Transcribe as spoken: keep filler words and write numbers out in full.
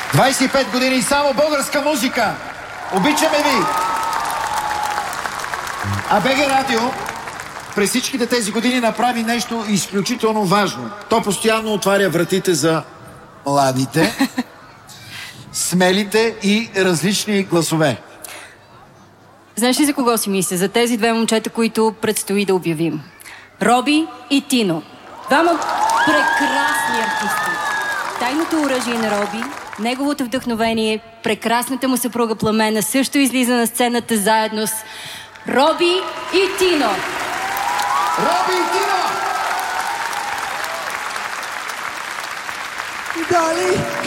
двайсет и пет години само българска музика. Обичаме ви! А БГ Радио през всичките тези години направи нещо изключително важно. То постоянно отваря вратите за младите, смелите и различни гласове. Знаеш ли за кого си мисля? За тези две момчета, които предстои да обявим. Роби и Тино. Двама прекрасни артисти. Тайното оръжие на Роби, неговото вдъхновение, прекрасната му съпруга Пламена също излиза на сцената заедно с Роби и Тино. Роби и Тино! Дали!